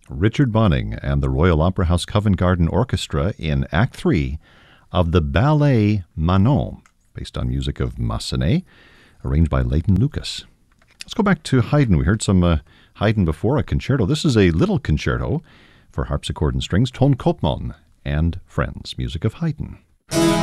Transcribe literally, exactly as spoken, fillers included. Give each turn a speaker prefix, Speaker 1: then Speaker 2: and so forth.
Speaker 1: Richard Bonning and the Royal Opera House Covent Garden Orchestra in Act three of the ballet Manon, based on music of Massenet, arranged by Leighton Lucas. Let's go back to Haydn. We heard some uh, Haydn before, a concerto. This is a little concerto for harpsichord and strings, Ton Koopman and Friends, music of Haydn.